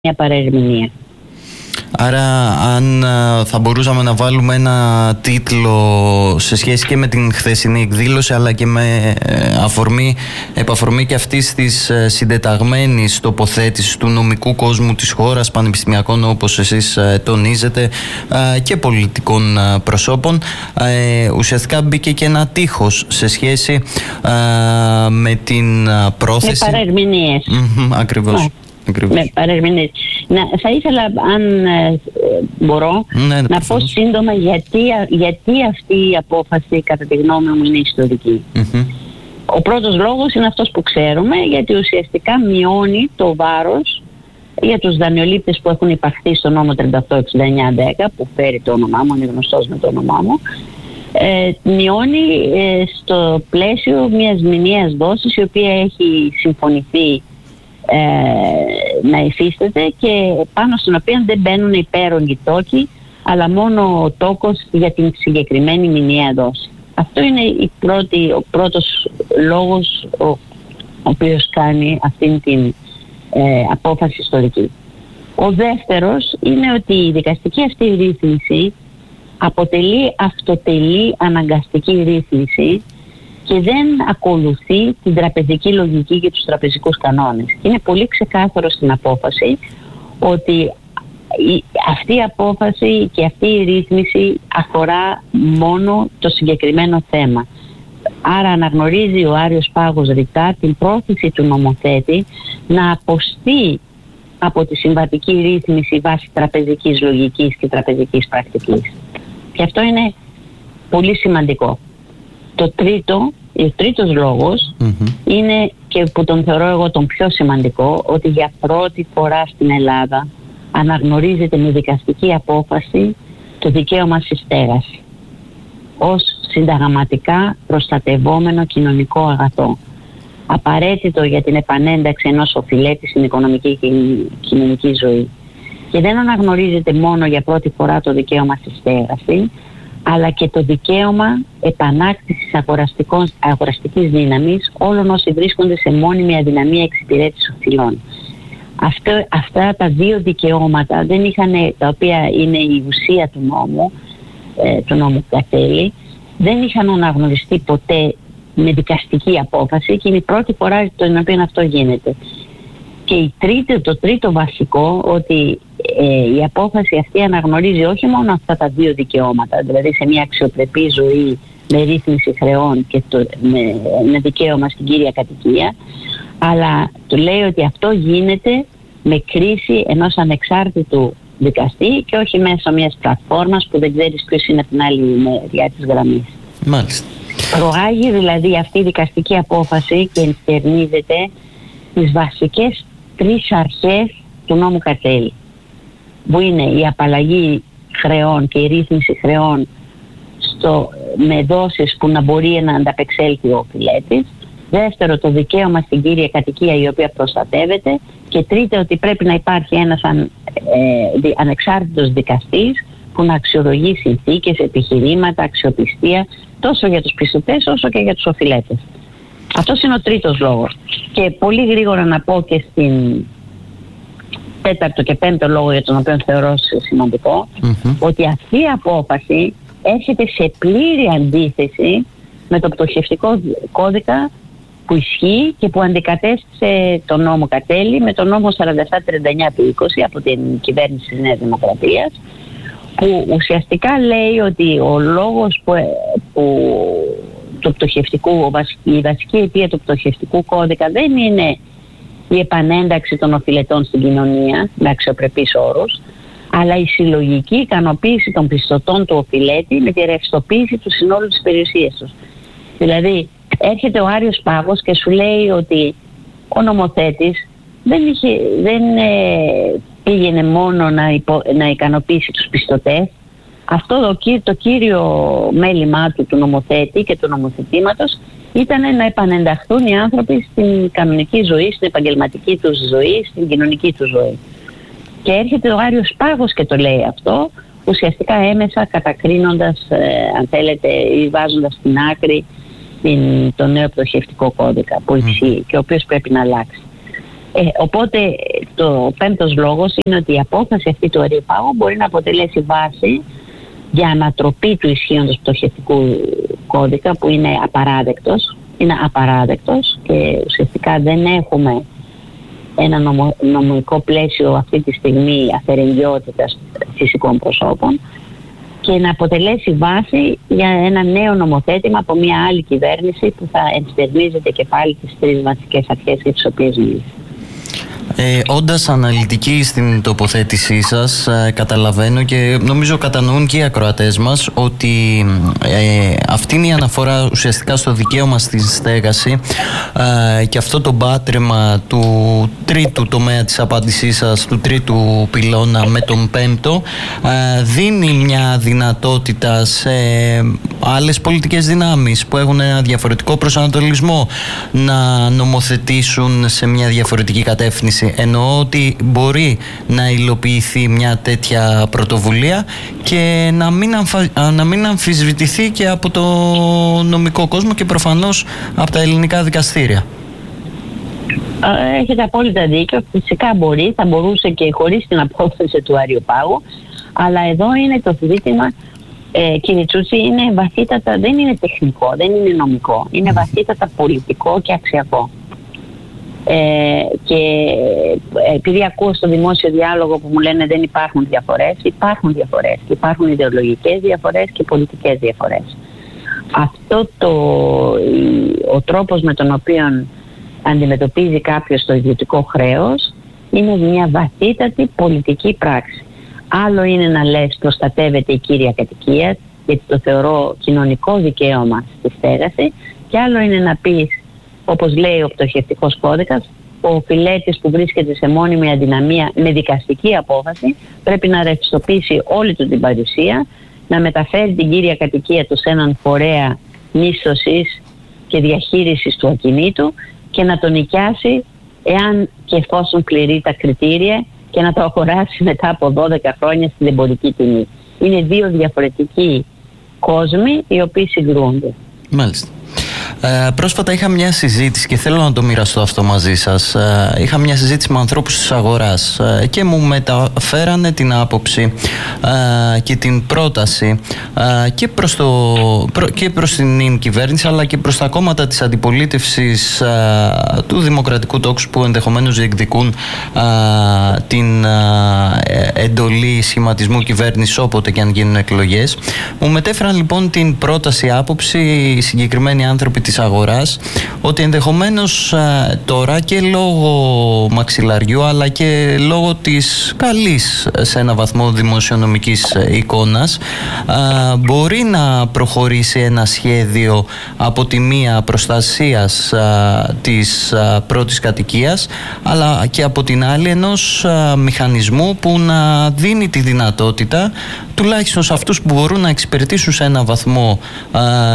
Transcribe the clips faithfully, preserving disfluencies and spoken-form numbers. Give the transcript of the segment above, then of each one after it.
μια παρερμηνία. Άρα αν θα μπορούσαμε να βάλουμε ένα τίτλο σε σχέση και με την χθεσινή εκδήλωση, αλλά και με αφορμή, επαφορμή και αυτής της συντεταγμένης τοποθέτησης του νομικού κόσμου της χώρας, πανεπιστημιακών όπως εσείς τονίζετε και πολιτικών προσώπων, ουσιαστικά μπήκε και ένα τείχος σε σχέση με την πρόθεση. Με παρερμηνίες. Mm-hmm, ακριβώς. Ακριβώς. Με παρερμηνίες. Να, θα ήθελα, αν ε, μπορώ, ναι, να πω σύντομα γιατί, γιατί αυτή η απόφαση κατά τη γνώμη μου είναι ιστορική. Mm-hmm. Ο πρώτος λόγος είναι αυτός που ξέρουμε, γιατί ουσιαστικά μειώνει το βάρος για τους δανειολήπτες που έχουν υπαχθεί στο νόμο τριάντα οκτώ εξήντα εννιά δέκα, που φέρει το όνομά μου, είναι γνωστός με το όνομά μου. Ε, μειώνει ε, στο πλαίσιο μιας μηνιαίας δόσης, η οποία έχει συμφωνηθεί Ε, να υφίσταται και πάνω στην οποία δεν μπαίνουν υπέρογγοι τόκοι, αλλά μόνο ο τόκος για την συγκεκριμένη μηνιαία δόση. Αυτό είναι η πρώτη, ο πρώτος λόγος ο, ο οποίος κάνει αυτήν την ε, απόφαση ιστορική. Ο δεύτερος είναι ότι η δικαστική αυτή ρύθμιση αποτελεί αυτοτελή αναγκαστική ρύθμιση και δεν ακολουθεί την τραπεζική λογική και τους τραπεζικούς κανόνες. Είναι πολύ ξεκάθαρο στην απόφαση ότι η, αυτή η απόφαση και αυτή η ρύθμιση αφορά μόνο το συγκεκριμένο θέμα. Άρα αναγνωρίζει ο Άριος Πάγος ρητά την πρόθεση του νομοθέτη να αποστεί από τη συμβατική ρύθμιση βάσει τραπεζικής λογικής και τραπεζικής πρακτικής. Και αυτό είναι πολύ σημαντικό. Το τρίτο, ο τρίτος λόγος mm-hmm. είναι, και που τον θεωρώ εγώ τον πιο σημαντικό, ότι για πρώτη φορά στην Ελλάδα αναγνωρίζεται με δικαστική απόφαση το δικαίωμα στη στέγαση ως συνταγματικά προστατευόμενο κοινωνικό αγαθό, απαραίτητο για την επανένταξη ενός οφειλέτη στην οικονομική και κοινωνική ζωή. Και δεν αναγνωρίζεται μόνο για πρώτη φορά το δικαίωμα στη στέγαση, αλλά και το δικαίωμα επανάκτησης αγοραστικής δύναμης όλων όσοι βρίσκονται σε μόνιμη αδυναμία εξυπηρέτησης οφειλών. Αυτό, αυτά τα δύο δικαιώματα, δεν είχαν, τα οποία είναι η ουσία του νόμου, ε, του νόμου Κατέλη, δεν είχαν αναγνωριστεί ποτέ με δικαστική απόφαση και είναι η πρώτη φορά την οποία αυτό γίνεται. Και η τρίτη, το τρίτο βασικό, ότι ε, η απόφαση αυτή αναγνωρίζει όχι μόνο αυτά τα δύο δικαιώματα, δηλαδή σε μια αξιοπρεπή ζωή με ρύθμιση χρεών και το, με, με δικαίωμα στην κύρια κατοικία, αλλά του λέει ότι αυτό γίνεται με κρίση ενός ανεξάρτητου δικαστή και όχι μέσω μιας πλατφόρμας που δεν ξέρεις ποιος είναι από την άλλη μεριά της γραμμής. Μάλιστα. Προάγει δηλαδή αυτή η δικαστική απόφαση και ενστερνίζεται τις βασικές τρεις αρχές του νόμου Κατέλη, που είναι η απαλλαγή χρεών και η ρύθμιση χρεών στο, με δόσεις που να μπορεί να ανταπεξέλθει ο οφειλέτης. Δεύτερο, το δικαίωμα στην κύρια κατοικία η οποία προστατεύεται. Και τρίτο, ότι πρέπει να υπάρχει ένας αν, ε, ανεξάρτητος δικαστής που να αξιολογεί συνθήκες, επιχειρήματα, αξιοπιστία τόσο για τους πιστωτές όσο και για τους οφειλέτες. Αυτός είναι ο τρίτος λόγος. Και πολύ γρήγορα να πω και στην τέταρτο και πέμπτο λόγο για τον οποίο θεωρώ σημαντικό, mm-hmm. ότι αυτή η απόφαση έρχεται σε πλήρη αντίθεση με το πτωχευτικό κώδικα που ισχύει και που αντικατέστησε τον νόμο Κατέλη με τον νόμο σαράντα επτά τριάντα εννιά του είκοσι από την κυβέρνηση της Νέας Δημοκρατίας, που ουσιαστικά λέει ότι ο λόγος που, που του πτωχευτικού, η βασική αιτία του πτωχευτικού κώδικα δεν είναι η επανένταξη των οφειλετών στην κοινωνία με αξιοπρεπείς όρους, αλλά η συλλογική ικανοποίηση των πιστωτών του οφειλέτη με τη ρευστοποίηση του συνόλου της περιουσίας τους. Δηλαδή έρχεται ο Άριος Πάγος και σου λέει ότι ο νομοθέτης δεν, είχε, δεν ε, πήγαινε μόνο να, υπο, να ικανοποιήσει τους πιστωτές. Αυτό το, το κύριο μέλημά του, του νομοθέτη και του νομοθετήματος, ήταν να επανενταχθούν οι άνθρωποι στην κανονική ζωή, στην επαγγελματική τους ζωή, στην κοινωνική τους ζωή. Και έρχεται ο Άριος Πάγος και το λέει αυτό, ουσιαστικά έμεσα κατακρίνοντας, ε, αν θέλετε, ή βάζοντας στην άκρη την, το νέο πτωχευτικό κώδικα που ισχύει και ο οποίος πρέπει να αλλάξει. Ε, οπότε το πέμπτος λόγος είναι ότι η απόφαση αυτή του αερίου πάγου μπορεί να αποτελέσει βάση για ανατροπή του ισχύοντος πτωχευτικού κώδικα, που είναι απαράδεκτος, είναι απαράδεκτος και ουσιαστικά δεν έχουμε ένα νομο, νομικό πλαίσιο αυτή τη στιγμή αφαιρεγγιότητας φυσικών προσώπων, και να αποτελέσει βάση για ένα νέο νομοθέτημα από μια άλλη κυβέρνηση που θα ενστερνίζεται και πάλι τις τρεις βασικές αρχές για τις οποίες μίλησε. Ε, όντας αναλυτική στην τοποθέτησή σας, ε, καταλαβαίνω και νομίζω κατανοούν και οι ακροατές μας ότι ε, αυτή είναι η αναφορά ουσιαστικά στο δικαίωμα στη στέγαση, ε, και αυτό το πάτρεμα του τρίτου τομέα της απάντησής σας, του τρίτου πυλώνα με τον πέμπτο, ε, δίνει μια δυνατότητα σε άλλες πολιτικές δυνάμεις που έχουν ένα διαφορετικό προσανατολισμό να νομοθετήσουν σε μια διαφορετική κατεύθυνση. Εννοώ ότι μπορεί να υλοποιηθεί μια τέτοια πρωτοβουλία και να μην, αμφα... να μην αμφισβητηθεί και από το νομικό κόσμο και προφανώς από τα ελληνικά δικαστήρια. Έχετε απόλυτα δίκιο. Φυσικά μπορεί, θα μπορούσε και χωρίς την απόφαση του Αριοπάγου, αλλά εδώ είναι το ζήτημα, ε, κύριε Τσούση, είναι βαθύτατα, δεν είναι τεχνικό, δεν είναι νομικό, είναι βαθύτατα πολιτικό και αξιακό. Ε, και επειδή ακούω στο δημόσιο διάλογο που μου λένε δεν υπάρχουν διαφορές, υπάρχουν διαφορές, υπάρχουν ιδεολογικές διαφορές και πολιτικές διαφορές. Αυτό το, ο τρόπος με τον οποίο αντιμετωπίζει κάποιος το ιδιωτικό χρέος είναι μια βαθύτατη πολιτική πράξη. Άλλο είναι να λες προστατεύεται η κύρια κατοικία, γιατί το θεωρώ κοινωνικό δικαίωμα στη στέγαση, και άλλο είναι να πεις, όπως λέει ο πτωχευτικός κώδικας, ο φιλέτης που βρίσκεται σε μόνιμη αδυναμία με δικαστική απόφαση πρέπει να ρευστοποιήσει όλη του την παρουσία, να μεταφέρει την κύρια κατοικία του σε έναν φορέα μίσθωσης και διαχείρισης του ακινήτου και να τον νοικιάσει εάν και εφόσον πληρεί τα κριτήρια και να το αγοράσει μετά από δώδεκα χρόνια στην εμπορική τιμή. Είναι δύο διαφορετικοί κόσμοι οι οποίοι συγκρούονται. Μάλιστα. Ε, πρόσφατα είχα μια συζήτηση και θέλω να το μοιραστώ αυτό μαζί σας. Ε, είχα μια συζήτηση με ανθρώπους της αγοράς ε, και μου μεταφέρανε την άποψη ε, και την πρόταση ε, και, προς το, προ, και προς την κυβέρνηση αλλά και προς τα κόμματα της αντιπολίτευσης ε, του Δημοκρατικού Τόξου που ενδεχομένως διεκδικούν ε, την ε, εντολή σχηματισμού κυβέρνησης όποτε και αν γίνουν εκλογές. Μου μετέφεραν λοιπόν την πρόταση άποψη οι συγκεκριμένοι άνθρωποι της αγοράς ότι ενδεχομένως α, τώρα και λόγω μαξιλαριού αλλά και λόγω της καλής σε ένα βαθμό δημοσιονομικής εικόνας α, μπορεί να προχωρήσει ένα σχέδιο από τη μία προστασίας α, της α, πρώτης κατοικίας αλλά και από την άλλη ενός α, μηχανισμού που να δίνει τη δυνατότητα τουλάχιστον σε αυτούς που μπορούν να εξυπηρετήσουν σε ένα βαθμό α,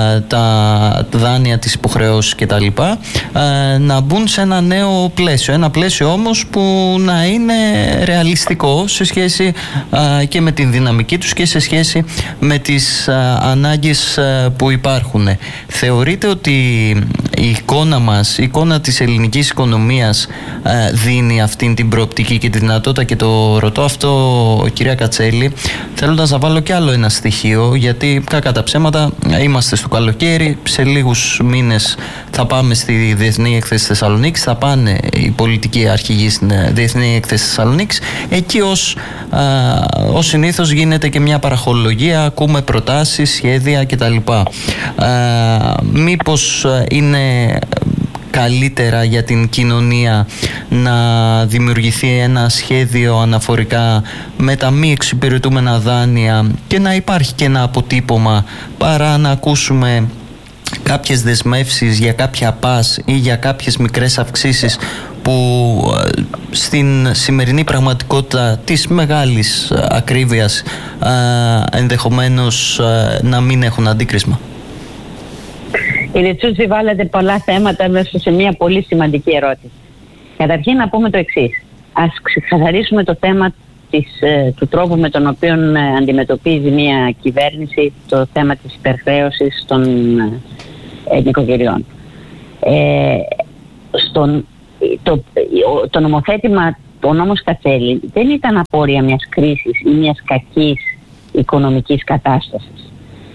τα δάνεια, τις υποχρεώσεις κτλ. Να μπουν σε ένα νέο πλαίσιο. Ένα πλαίσιο όμως που να είναι ρεαλιστικό σε σχέση α, και με την δυναμική τους και σε σχέση με τις α, ανάγκες α, που υπάρχουν. Θεωρείτε ότι η εικόνα μας, η εικόνα της ελληνικής οικονομίας α, δίνει αυτήν την προοπτική και τη δυνατότητα, και το ρωτώ αυτό κυρία Κατσέλη θέλοντας να βάλω κι άλλο ένα στοιχείο, γιατί κακά τα ψέματα είμαστε στο καλοκαίρι, σε λίγους μήνες θα πάμε στη Διεθνή Έκθεση Θεσσαλονίκης, θα πάνε οι πολιτικοί αρχηγοί στην Διεθνή Έκθεση Θεσσαλονίκης. Εκεί ως, α, ως συνήθως γίνεται και μια παραχωρολογία, ακούμε προτάσεις, σχέδια κτλ. Α, μήπως είναι καλύτερα για την κοινωνία να δημιουργηθεί ένα σχέδιο αναφορικά με τα μη εξυπηρετούμενα δάνεια και να υπάρχει και ένα αποτύπωμα, παρά να ακούσουμε κάποιες δεσμεύσεις για κάποια πας ή για κάποιες μικρές αυξήσεις που στην σημερινή πραγματικότητα της μεγάλης ακρίβειας ενδεχομένως να μην έχουν αντίκρισμα? Κύριε Τσούση, βάλατε πολλά θέματα μέσα σε μια πολύ σημαντική ερώτηση. Καταρχήν να πούμε το εξής. Ας ξεκαθαρίσουμε το θέμα της, του τρόπου με τον οποίο αντιμετωπίζει μια κυβέρνηση το θέμα της υπερχρέωσης των νοικοκυριών. Ε, στον, το, το νομοθέτημα, το νόμος Κατσέλη δεν ήταν απόρρια μιας κρίσης ή μιας κακής οικονομικής κατάστασης.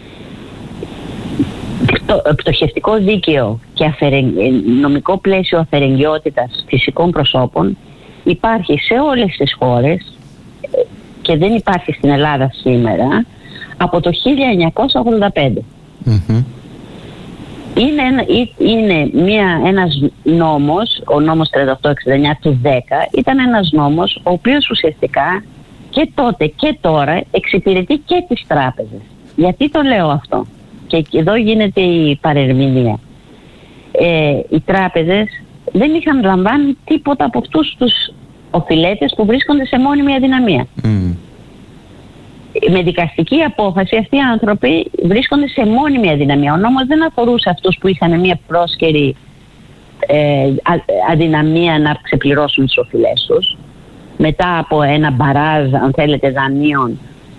Το πτωχευτικό δίκαιο και αφαιρε, νομικό πλαίσιο αφαιρεγγιότητας φυσικών προσώπων υπάρχει σε όλες τις χώρες και δεν υπάρχει στην Ελλάδα σήμερα από το χίλια εννιακόσια ογδόντα πέντε. Mm-hmm. Είναι, ένα, είναι μια, ένας νόμος, ο νόμος τριάντα οκτώ εξήντα εννιά του δέκα, ήταν ένας νόμος ο οποίος ουσιαστικά και τότε και τώρα εξυπηρετεί και τις τράπεζες. Γιατί το λέω αυτό? Και εδώ γίνεται η παρερμηνία. Ε, οι τράπεζες δεν είχαν λαμβάνει τίποτα από αυτούς τους οφειλέτες που βρίσκονται σε μόνιμη αδυναμία. Mm. Με δικαστική απόφαση αυτοί οι άνθρωποι βρίσκονται σε μόνιμη αδυναμία. Ο νόμος δεν αφορούσε αυτούς που είχαν μια πρόσκαιρη ε, αδυναμία να ξεπληρώσουν τις οφειλές τους μετά από ένα μπαράζ, αν θέλετε, δανείων,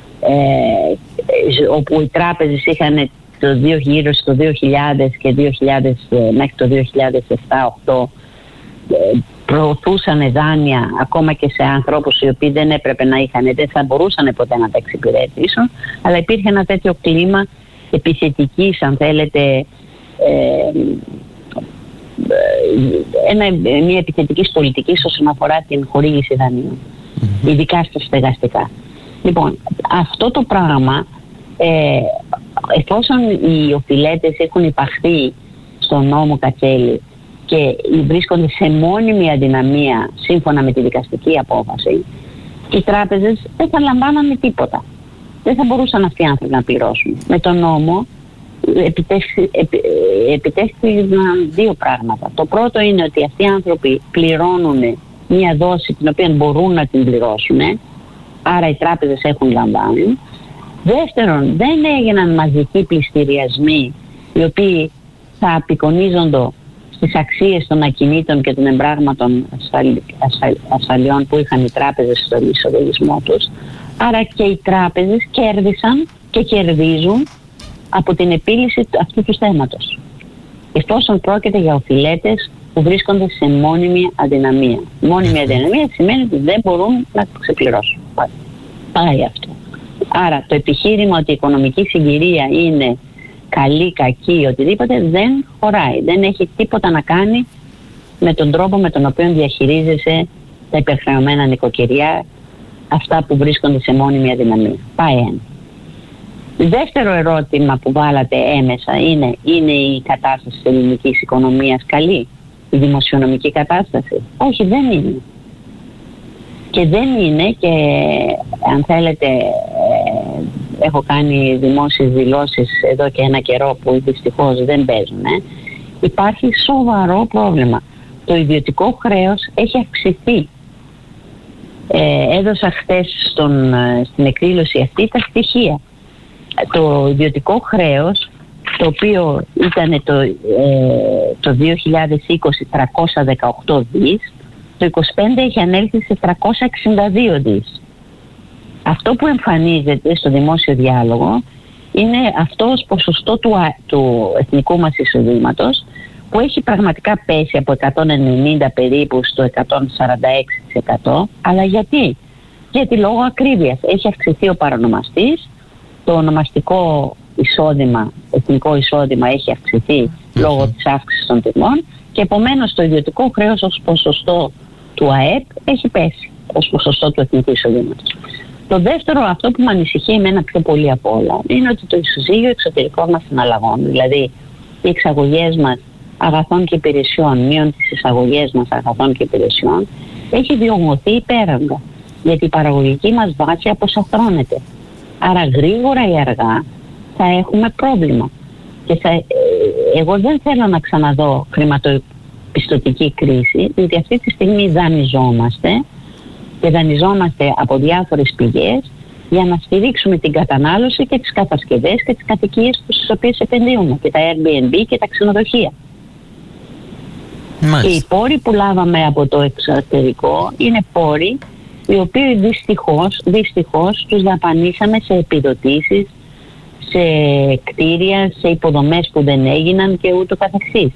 ε, όπου οι τράπεζες είχαν το δύο, γύρω στο δύο χιλιάδες και δύο χιλιάδες, μέχρι το δύο χιλιάδες επτά οκτώ ε, προωθούσαν δάνεια ακόμα και σε ανθρώπους οι οποίοι δεν έπρεπε να είχαν, δεν θα μπορούσαν ποτέ να τα εξυπηρετήσουν, αλλά υπήρχε ένα τέτοιο κλίμα επιθετικής, αν θέλετε, ε, ένα, μια επιθετικής πολιτικής όσον αφορά την χορήγηση δανείων, mm-hmm. ειδικά στα στεγαστικά. Λοιπόν, αυτό το πράγμα, ε, εφόσον οι οφειλέτες έχουν υπαχθεί στον νόμο Κατσέλη και βρίσκονται σε μόνιμη αδυναμία σύμφωνα με τη δικαστική απόφαση, οι τράπεζες δεν θα λαμβάνανε τίποτα. Δεν θα μπορούσαν αυτοί οι άνθρωποι να πληρώσουν. Με τον νόμο επιτέχθηκαν δύο πράγματα. Το πρώτο είναι ότι αυτοί οι άνθρωποι πληρώνουν μια δόση την οποία μπορούν να την πληρώσουν, άρα οι τράπεζες έχουν λαμβάνει. Δεύτερον, δεν έγιναν μαζικοί πληστηριασμοί οι οποίοι θα απεικονίζονται στις αξίες των ακινήτων και των εμπράγματων ασφαλι... ασφαλ... ασφαλιών που είχαν οι τράπεζες στον ισολογισμό τους. Άρα και οι τράπεζες κέρδισαν και κερδίζουν από την επίλυση αυτού του θέματος, εφόσον πρόκειται για οφειλέτες που βρίσκονται σε μόνιμη αδυναμία. Μόνιμη αδυναμία σημαίνει ότι δεν μπορούν να το ξεπληρώσουν. Πάει αυτό. Άρα το επιχείρημα ότι η οικονομική συγκυρία είναι καλή, κακή, οτιδήποτε δεν χωράει. Δεν έχει τίποτα να κάνει με τον τρόπο με τον οποίο διαχειρίζεσαι τα υπερχρεωμένα νοικοκυριά, αυτά που βρίσκονται σε μόνιμη αδυναμία. Πάει ένα. Δεύτερο ερώτημα που βάλατε έμεσα είναι, είναι η κατάσταση της ελληνικής οικονομίας καλή, η δημοσιονομική κατάσταση? Όχι, δεν είναι. Και δεν είναι, και αν θέλετε ε, έχω κάνει δημόσιες δηλώσεις εδώ και ένα καιρό που δυστυχώς δεν παίζουν. Ε. Υπάρχει σοβαρό πρόβλημα. Το ιδιωτικό χρέος έχει αυξηθεί. Ε, έδωσα χθες στον, στην εκδήλωση αυτή τα στοιχεία. Το ιδιωτικό χρέος, το οποίο ήταν το, ε, το δύο χιλιάδες είκοσι τριακόσια δεκαοκτώ δις, το είκοσι πέντε έχει ανέλθει σε τριακόσια εξήντα δύο δις. Αυτό που εμφανίζεται στο δημόσιο διάλογο είναι αυτό ως ποσοστό του, του εθνικού μας εισοδήματος, που έχει πραγματικά πέσει από εκατόν ενενήντα περίπου στο εκατόν σαράντα έξι τοις εκατό. Αλλά γιατί? Γιατί λόγω ακρίβειας έχει αυξηθεί ο παρονομαστής, το ονομαστικό εισόδημα, εθνικό εισόδημα έχει αυξηθεί mm-hmm. λόγω της αύξησης των τιμών, και επομένως το ιδιωτικό χρέος ως ποσοστό του ΑΕΠ έχει πέσει ως ποσοστό του εθνικού εισοδήματος. Το δεύτερο, αυτό που με ανησυχεί εμένα πιο πολύ από όλα, είναι ότι το ισοζύγιο εξωτερικών μας συναλλαγών, δηλαδή οι εξαγωγές μας αγαθών και υπηρεσιών μείον τις εισαγωγές μας αγαθών και υπηρεσιών, έχει διωγγωθεί υπέραγγα, γιατί η παραγωγική μας βάση αποσαφρώνεται. Άρα γρήγορα ή αργά θα έχουμε πρόβλημα. Και θα, ε, εγώ δεν θέλω να ξαναδώ χρηματοπιστωτική κρίση, διότι αυτή τη στιγμή δανειζόμαστε και δανειζόμαστε από διάφορες πηγές για να στηρίξουμε την κατανάλωση και τις κατασκευές και τις κατοικίες στις οποίες επενδύουμε, και τα Airbnb και τα ξενοδοχεία. Μάλιστα. Και οι πόροι που λάβαμε από το εξωτερικό είναι πόροι οι οποίοι δυστυχώς, δυστυχώς τους δαπανίσαμε σε επιδοτήσεις, σε κτίρια, σε υποδομές που δεν έγιναν και ούτω καθεξής.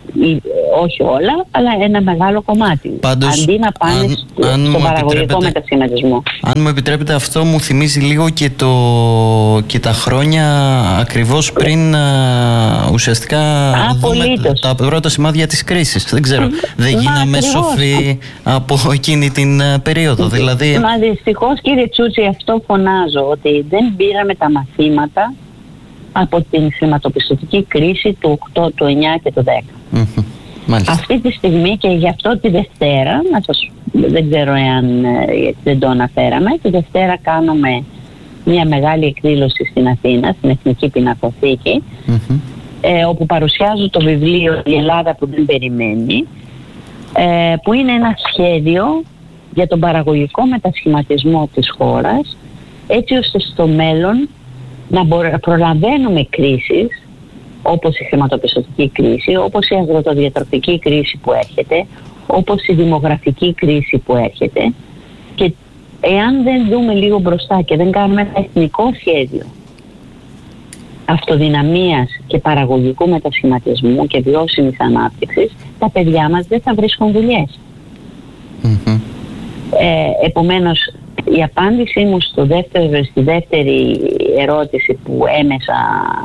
όχι όλα, αλλά ένα μεγάλο κομμάτι. Πάντως, αντί να πάνε αν, στο, αν στον παραγωγικό μετασχηματισμό. Αν μου επιτρέπετε, αυτό μου θυμίζει λίγο και, το, και τα χρόνια ακριβώς πριν α, ουσιαστικά Α, δούμε τα, τα πρώτα σημάδια της κρίσης. Δεν ξέρω, δεν γίναμε σοφοί από εκείνη την α, περίοδο. Δηλαδή... Μα δυστυχώς, κύριε Τσούτσι, αυτό φωνάζω, ότι δεν πήραμε τα μαθήματα από την χρηματοπιστωτική κρίση του οκτώ, του εννιά και του δέκα. Mm-hmm. Αυτή τη στιγμή, και γι' αυτό τη Δευτέρα, να σας, δεν ξέρω εάν ε, δεν το αναφέραμε, τη Δευτέρα κάνουμε μια μεγάλη εκδήλωση στην Αθήνα, στην Εθνική Πινακοθήκη, mm-hmm. ε, όπου παρουσιάζω το βιβλίο «Η Ελλάδα που δεν περιμένει», ε, που είναι ένα σχέδιο για τον παραγωγικό μετασχηματισμό της χώρας, έτσι ώστε στο μέλλον να προλαβαίνουμε κρίσεις όπως η χρηματοπιστωτική κρίση, όπως η αγροτοδιατροφική κρίση που έρχεται, όπως η δημογραφική κρίση που έρχεται, και εάν δεν δούμε λίγο μπροστά και δεν κάνουμε ένα εθνικό σχέδιο αυτοδυναμίας και παραγωγικού μετασχηματισμού και βιώσιμης ανάπτυξης, τα παιδιά μας δεν θα βρίσκουν δουλειές. Mm-hmm. Ε, επομένως, η απάντησή μου στο δεύτερο, στη δεύτερη ερώτηση που έμεσα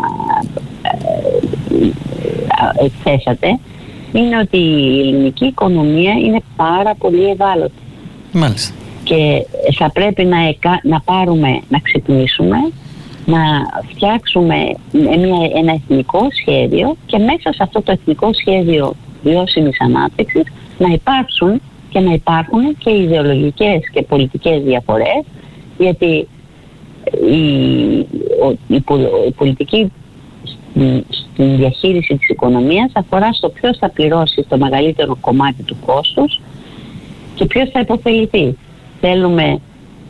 ε, ε, θέσατε, είναι ότι η ελληνική οικονομία είναι πάρα πολύ ευάλωτη. Μάλιστα. Και θα πρέπει να, εκα, να πάρουμε, να ξυπνήσουμε, να φτιάξουμε μια, ένα εθνικό σχέδιο, και μέσα σε αυτό το εθνικό σχέδιο βιώσιμης ανάπτυξης να υπάρξουν και να υπάρχουν και ιδεολογικές και πολιτικές διαφορές, γιατί η, η, η πολιτική στην διαχείριση της οικονομίας αφορά στο ποιος θα πληρώσει το μεγαλύτερο κομμάτι του κόστους και ποιος θα υποφεληθεί. Θέλουμε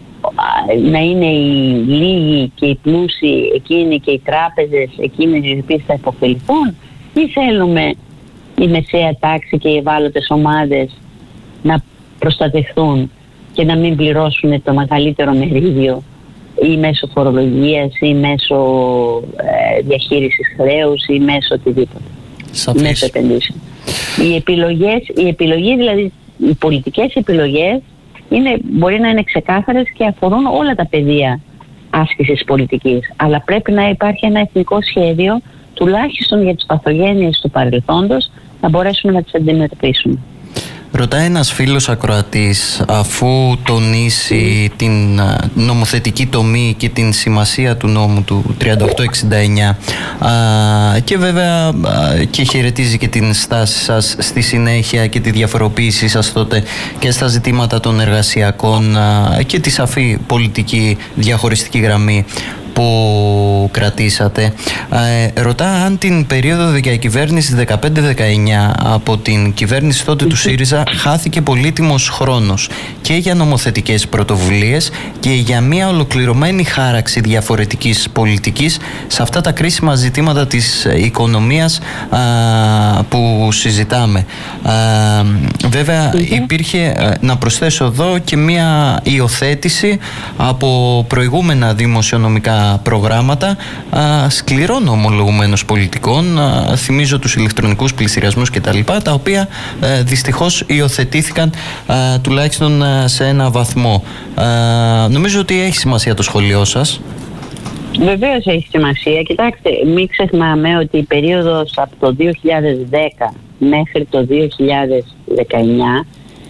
να είναι οι λίγοι και οι πλούσιοι εκείνοι και οι τράπεζες εκείνες οι οποίες θα υποφεληθούν, ή θέλουμε η μεσαία τάξη και οι ευάλωτες ομάδες να προστατευτούν και να μην πληρώσουν το μεγαλύτερο μερίδιο, ή μέσω φορολογίας ή μέσω ε, διαχείρισης χρέους ή μέσω οτιδήποτε. Σαφής. Μέσω επενδύσεων. Οι επιλογές, η επιλογή δηλαδή, οι πολιτικές επιλογές είναι, μπορεί να είναι ξεκάθαρες και αφορούν όλα τα πεδία άσκησης πολιτικής, αλλά πρέπει να υπάρχει ένα εθνικό σχέδιο, τουλάχιστον για τις παθογένειες του παρελθόντος, να μπορέσουμε να τις αντιμετωπίσουμε. Ρωτάει ένας φίλος ακροατής, αφού τονίσει την νομοθετική τομή και την σημασία του νόμου του τριάντα οκτώ εξήντα εννιά, και βέβαια και χαιρετίζει και την στάση σας στη συνέχεια και τη διαφοροποίησή σας τότε και στα ζητήματα των εργασιακών και τη σαφή πολιτική διαχωριστική γραμμή που κρατήσατε, ε, ρωτά αν την περίοδο διακυβέρνησης δεκαπέντε δεκαεννιά από την κυβέρνηση τότε του ΣΥΡΙΖΑ χάθηκε πολύτιμος χρόνος και για νομοθετικές πρωτοβουλίες και για μια ολοκληρωμένη χάραξη διαφορετικής πολιτικής σε αυτά τα κρίσιμα ζητήματα της οικονομίας α, που συζητάμε. Α, βέβαια υπήρχε, να προσθέσω εδώ, και μια υιοθέτηση από προηγούμενα δημοσιονομικά προγράμματα α, σκληρών ομολογουμένως πολιτικών, α, θυμίζω τους ηλεκτρονικούς πληστηριασμούς και τα λοιπά, τα οποία α, δυστυχώς υιοθετήθηκαν α, τουλάχιστον α, σε ένα βαθμό. Α, νομίζω ότι έχει σημασία το σχολείο σας. Βεβαίως έχει σημασία. Κοιτάξτε, μην ξεχνάμε ότι η περίοδος από το δύο χιλιάδες δέκα μέχρι το δύο χιλιάδες δεκαεννιά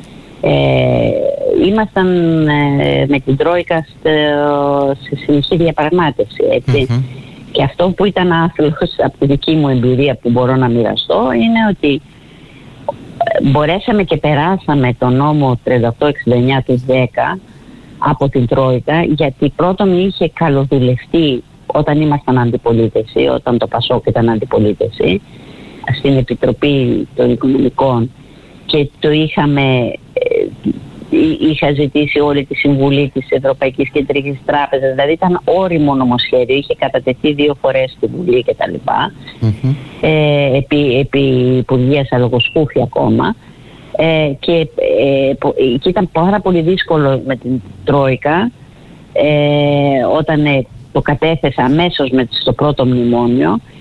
Ε, ήμασταν ε, με την Τρόικα σε συνεχή διαπραγμάτευση, έτσι. Mm-hmm. Και αυτό που ήταν άθλος από τη δική μου εμπειρία που μπορώ να μοιραστώ είναι ότι μπορέσαμε και περάσαμε τον νόμο τριάντα οκτώ εξήντα εννιά του δέκα από την Τρόικα, γιατί πρώτον είχε καλοδουλευτεί όταν ήμασταν αντιπολίτευση, όταν το Πασόκ ήταν αντιπολίτευση, στην Επιτροπή των Οικονομικών, και το είχαμε, είχα ζητήσει όλη τη συμβουλή της Ευρωπαϊκής Κεντρικής Τράπεζας, δηλαδή ήταν όριμο νομοσχέδιο, είχε κατατεθεί δύο φορές στη Βουλή κτλ. Mm-hmm. Ε, επί, επί Υπουργείας Αλογοσκούφη ακόμα, ε, και, ε, και ήταν πάρα πολύ δύσκολο με την Τρόικα, ε, όταν ε, το κατέθεσα αμέσως με, στο πρώτο μνημόνιο,